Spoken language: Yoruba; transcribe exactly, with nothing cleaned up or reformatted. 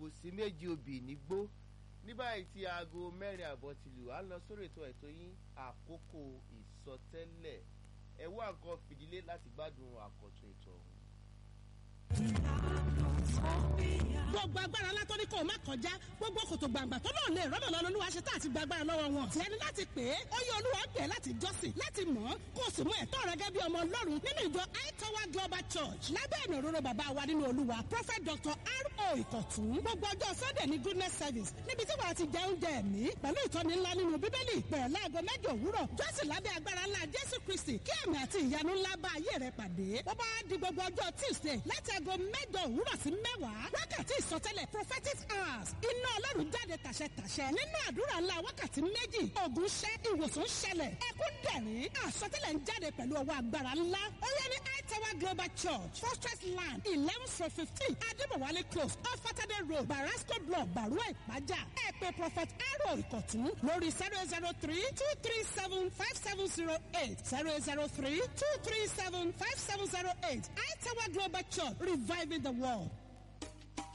kò sí méjì obì nígbó ní báyìí tí aago mẹ́rin àbọ̀ ti lù á lọ sórí ètò ètò yín àkókò ìsọtẹ́lẹ̀ ẹ wá nǹkan fìdílé láti gbádùn àkọ́tún ètò ọ̀hún. gbogbo agbára látọ́ ní kò má kọjá gbogbo kòtò gbàǹgbà tó náà lè rọ́nà lọ́nà olúwa ṣe tá àti gbàgbára lọ́wọ́ wọn. tiẹ̀ ní láti pè é ó yẹ olúwa gbẹ̀ láti jọ́sìn láti mọ̀ ọ́ kó o sì mú ẹ̀tọ́ rẹ gẹ́gẹ́ bí ọmọ ọlọ́run nínú ìjọ Tower Global Church lábẹ́ ẹ̀nà òróró bàbá wa nínú olúwa Prophet Doctor R O Ìkọ̀tún. gbogbo ọjọ́ Sunday ní goodness service níbi tí wàá ti jẹ oúnjẹ ẹ̀mí pẹ̀lú ìtọ́ni ńlá nínú bíbélì bẹ̀rẹ̀ láago mẹ́jọ òwúrọ̀ jọ́sìn lábẹ́ agbára ńlá Jésù Kristi kí ẹ̀mí àti ìyanu ńlá bá ayé rẹ pàdé. ó bá di gbogbo ọjọ́ Tuesday láti aago mẹ́jọ òwúrọ̀ sí mẹ́wàá wákàtí ìsọtẹ́lẹ̀ prophetic hours iná ọlọ́run jáde tàṣẹtàṣẹ nínú àdúrà ńlá wákàtí méjì ògùn ṣẹ́ ìwòsàn ṣẹlẹ̀ ẹkún dẹ̀rín àsọtẹ́lẹ̀ ń jáde pẹ̀lú ọwọ́ agbára ńlá ó yẹ ní Tower Global Church Fortress Land eleven to fifteen Adébọ̀wálé close off Saturday road Barasco block Barua Ìpájà ẹ pè Prophet Aro Ìkọ̀tún lórí zero zero three two three seven five seven zero eight zero zero three two three seven five seven zero eight Tower Global Church reviving the world.